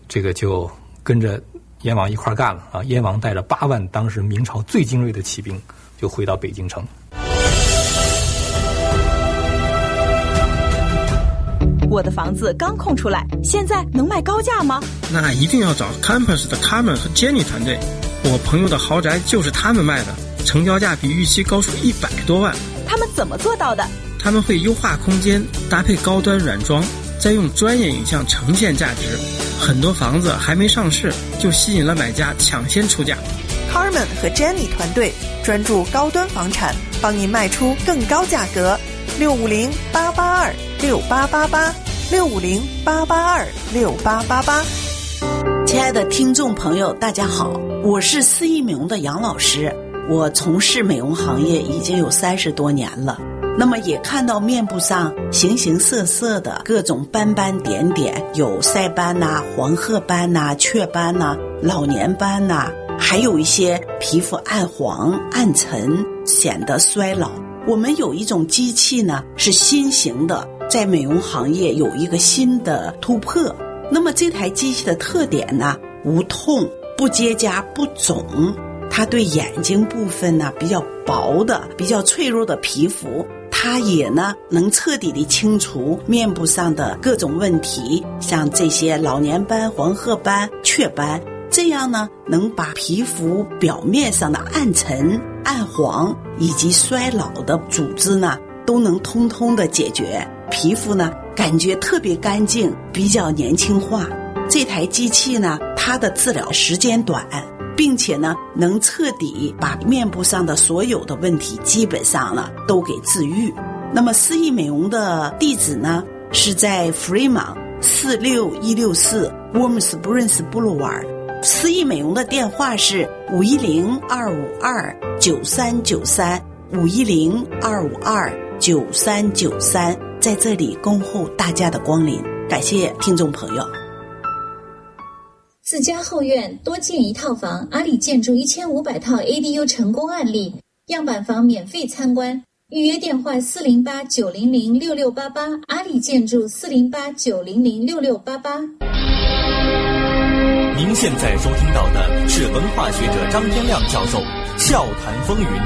这个就跟着燕王一块干了啊。燕王带着8万当时明朝最精锐的骑兵，就回到北京城。 我的房子刚空出来，现在能卖高价吗？ 那一定要找 Campus 的 Carmen 和 Jenny 团队，我朋友的豪宅就是他们卖的，成交价比预期高出100多万。 他们怎么做到的？ 他们会优化空间，搭配高端软装，再用专业影像呈现价值。很多房子还没上市，就吸引了买家抢先出价。 Carmen 和 Jenny 团队专注高端房产，帮您卖出更高价格。650-882-6888，650-882-6888。 亲爱的听众朋友，大家好，我是四亿美容的杨老师。我从事美容行业已经有30多年了，那么也看到面部上形形色色的各种斑斑点点，有晒斑呐、黄褐斑呐、雀斑呐、老年斑呐，还有一些皮肤暗黄暗沉，显得衰老。我们有一种机器呢，是新型的，在美容行业有一个新的突破。那么这台机器的特点呢，无痛、不结痂、不肿，它对眼睛部分呢比较薄的、比较脆弱的皮肤，它也呢能彻底的清除面部上的各种问题，像这些老年斑、黄褐斑、雀斑，这样呢能把皮肤表面上的暗沉、暗黄以及衰老的组织呢都能通通的解决，皮肤呢感觉特别干净，比较年轻化。这台机器呢，它的治疗时间短，并且呢能彻底把面部上的所有的问题基本上呢都给治愈。那么四亿美容的地址呢是在 Fremont 46164 Warm Springs Boulevard。四亿美容的电话是510-252-9393 510-252-9393，在这里恭候大家的光临，感谢听众朋友。 自家后院多建一套房，阿里建筑1500套 ADU 成功案例，样板房免费参观，预约电话408-900-6688，阿里建筑408-900-6688。 您现在收听到的是文化学者张天亮教授笑谈风云。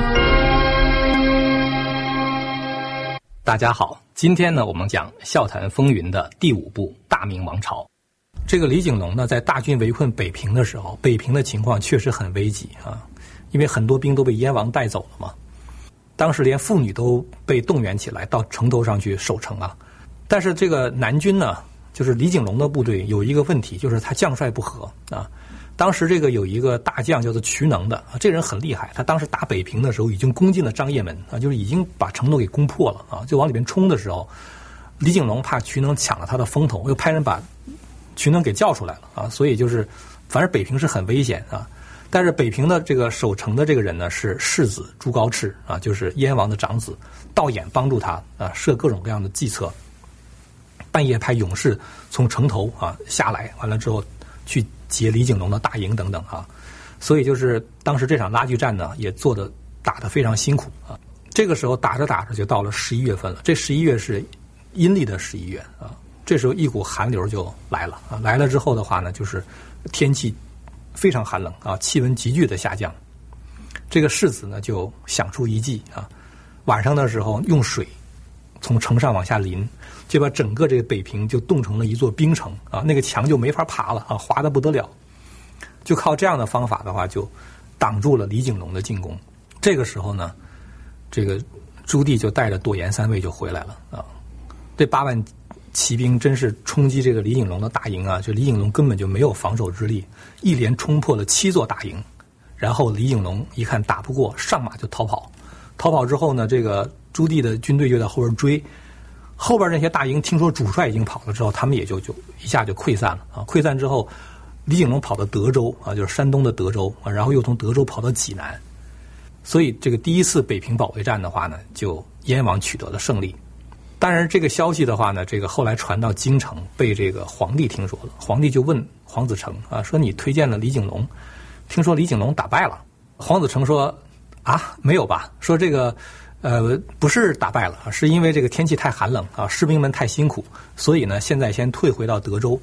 大家好，今天呢我们讲笑谈风云的第5部大明王朝。这个李景隆呢在大军围困北平的时候，北平的情况确实很危急啊，因为很多兵都被燕王带走了嘛，当时连妇女都被动员起来到城头上去守城啊。但是这个南军呢，就是李景隆的部队有一个问题，就是他将帅不和啊。当时这个有一个大将叫做瞿能的啊，这人很厉害，他当时打北平的时候已经攻进了张掖门啊，就是已经把城都给攻破了啊，就往里面冲的时候，李景隆怕瞿能抢了他的风头，又派人把瞿能给叫出来了啊，所以就是反正北平是很危险啊。但是北平的这个守城的这个人呢是世子朱高炽啊，就是燕王的长子，道衍帮助他啊，设各种各样的计策，半夜派勇士从城头啊下来，完了之后去劫李景隆的大营等等啊，所以就是当时这场拉锯战呢也打得非常辛苦啊。这个时候打着打着就到了11月份了，这11月是阴历的11月啊，这时候一股寒流就来了啊，来了之后的话呢，就是天气非常寒冷啊，气温急剧的下降。这个世子呢就想出一计啊，晚上的时候用水从城上往下淋，就把整个这个北平就冻成了一座冰城啊，那个墙就没法爬了啊，滑得不得了。就靠这样的方法的话，就挡住了李景隆的进攻。这个时候呢，这个朱棣就带着朵颜3位就回来了啊。这8万骑兵真是冲击这个李景隆的大营啊，就李景隆根本就没有防守之力，一连冲破了7座大营。然后李景隆一看打不过，上马就逃跑。逃跑之后呢，这个朱棣的军队就在后边追。后边那些大营听说主帅已经跑了之后，他们也就一下就溃散了啊！溃散之后，李景隆跑到德州啊，就是山东的德州啊，然后又从德州跑到济南，所以这个第一次北平保卫战的话呢，就燕王取得了胜利。当然，这个消息的话呢，这个后来传到京城，被这个皇帝听说了，皇帝就问黄子成啊，说你推荐了李景隆，听说李景隆打败了。黄子成说啊，没有吧？说这个。不是打败了，是因为这个天气太寒冷啊，士兵们太辛苦，所以呢，现在先退回到德州。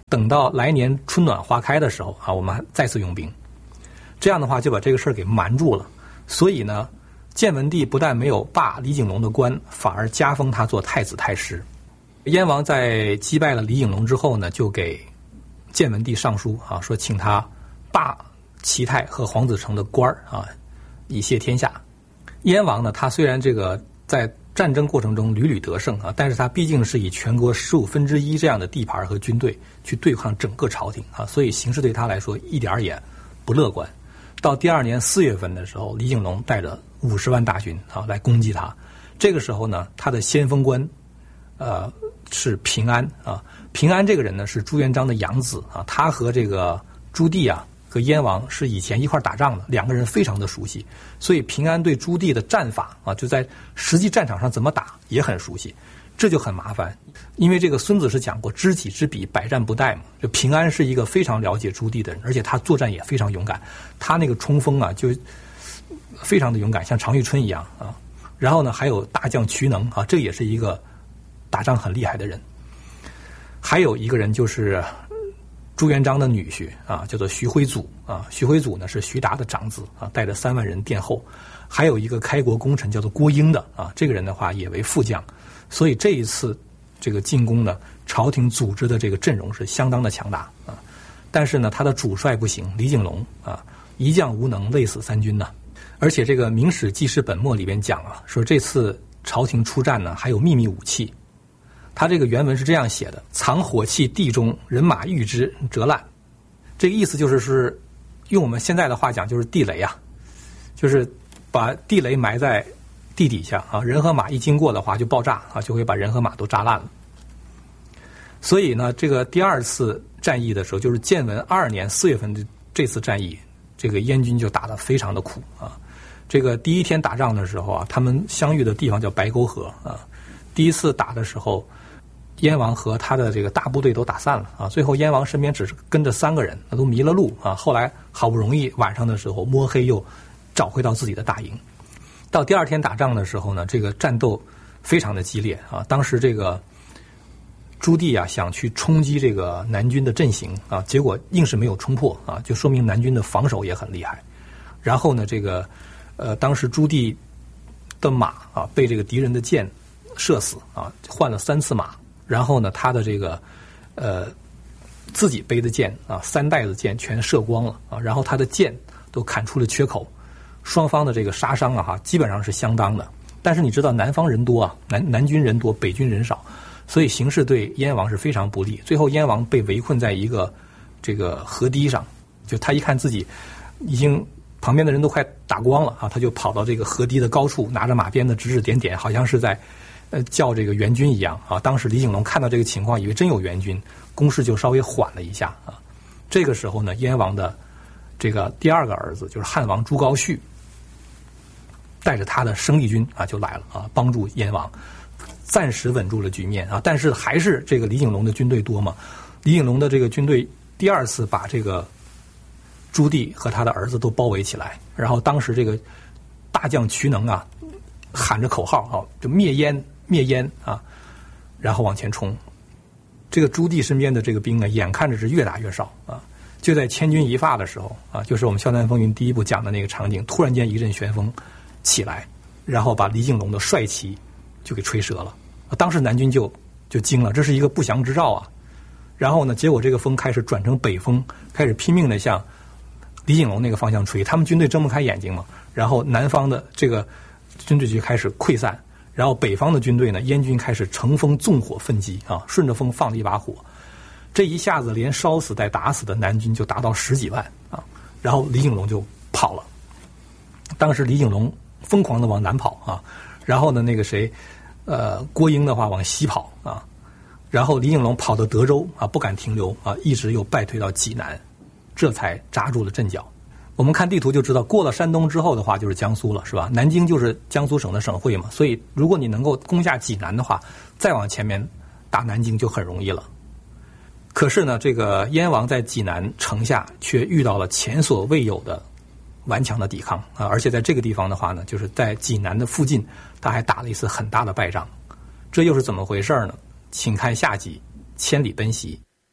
等到来年春暖花开的时候啊，我们再次用兵。这样的话就把这个事儿给瞒住了。所以呢，建文帝不但没有罢李景龙的官，反而加封他做太子太师。燕王在击败了李景龙之后呢，就给建文帝上书啊，说请他罢齐泰和黄子成的官啊，以谢天下。燕王呢，他虽然这个在战争过程中屡屡得胜啊，但是他毕竟是以全国1/15这样的地盘和军队去对抗整个朝廷啊，所以形势对他来说一点也不乐观。到第2年4月份的时候，李景龙带着50万大军啊来攻击他。这个时候呢，他的先锋官是平安啊。平安这个人呢是朱元璋的养子啊，他和这个朱棣啊和燕王是以前一块打仗的，两个人非常的熟悉，所以平安对朱棣的战法啊，就在实际战场上怎么打也很熟悉。这就很麻烦，因为这个孙子是讲过知己知彼，百战不殆嘛。就平安是一个非常了解朱棣的人，而且他作战也非常勇敢，他那个冲锋啊就非常的勇敢，像常遇春一样啊。然后呢，还有大将瞿能啊，这也是一个打仗很厉害的人。还有一个人就是朱元璋的女婿啊，叫做徐辉祖啊。徐辉祖呢是徐达的长子啊，带着3万人殿后。还有一个开国功臣叫做郭英的啊，这个人的话也为副将。所以这一次这个进攻呢，朝廷组织的这个阵容是相当的强大啊。但是呢，他的主帅不行，李景龙啊，一将无能，累死3军呢。而且这个《明史纪事本末》里边讲啊，说这次朝廷出战呢，还有秘密武器。他这个原文是这样写的：藏火器地中，人马遇之折烂。这个意思就是用我们现在的话讲，就是地雷啊，就是把地雷埋在地底下啊，人和马一经过的话就爆炸啊，就会把人和马都炸烂了。所以呢，这个第2次战役的时候，就是建文2年4月份的这次战役，这个燕军就打得非常的苦啊。这个第1天打仗的时候啊，他们相遇的地方叫白沟河啊。第1次打的时候，燕王和他的这个大部队都打散了啊，最后燕王身边只是跟着3个人，那都迷了路啊。后来好不容易晚上的时候摸黑又找回到自己的大营。到第2天打仗的时候呢，这个战斗非常的激烈啊。当时这个朱棣啊想去冲击这个南军的阵型啊，结果硬是没有冲破啊，就说明南军的防守也很厉害。然后呢，这个当时朱棣的马啊被这个敌人的箭射死啊，换了3次马。然后呢，他的这个自己背的箭啊，3袋子箭全射光了啊，然后他的箭都砍出了缺口。双方的这个杀伤啊，基本上是相当的。但是你知道南方人多啊，南军人多，北军人少，所以形势对燕王是非常不利。最后燕王被围困在一个这个河堤上，就他一看自己已经旁边的人都快打光了啊，他就跑到这个河堤的高处，拿着马鞭子指指点点，好像是在叫这个援军一样啊。当时李景龙看到这个情况，以为真有援军，攻势就稍微缓了一下啊。这个时候呢，燕王的这个第2个儿子就是汉王朱高煦，带着他的生力军啊就来了啊，帮助燕王暂时稳住了局面啊。但是还是这个李景龙的军队多嘛，李景龙的这个军队第2次把这个朱棣和他的儿子都包围起来，然后当时这个大将瞿能啊喊着口号啊，就灭燕灭燕啊，然后往前冲。这个朱棣身边的这个兵啊，眼看着是越打越少啊。就在千钧一发的时候啊，就是我们《笑谈风云》第1部讲的那个场景，突然间一阵旋风起来，然后把李景龙的帅旗就给吹折了。当时南军就惊了，这是一个不祥之兆啊。然后呢，结果这个风开始转成北风，开始拼命的向李景龙那个方向吹，他们军队睁不开眼睛嘛。然后南方的这个军队就开始溃散，然后北方的军队呢，燕军开始乘风纵火奋击啊，顺着风放了一把火。这一下子连烧死带打死的南军就达到10几万啊，然后李景龙就跑了。当时李景龙疯狂的往南跑啊，然后呢那个谁，郭英的话往西跑啊，然后李景龙跑到德州啊，不敢停留啊，一直又败退到济南，这才扎住了阵脚。我们看地图就知道，过了山东之后的话就是江苏了，是吧？南京就是江苏省的省会嘛，所以如果你能够攻下济南的话，再往前面打南京就很容易了。可是呢，这个燕王在济南城下却遇到了前所未有的顽强的抵抗啊！而且在这个地方的话呢，就是在济南的附近，他还打了一次很大的败仗。这又是怎么回事呢？请看下集《千里奔袭》。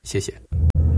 谢谢。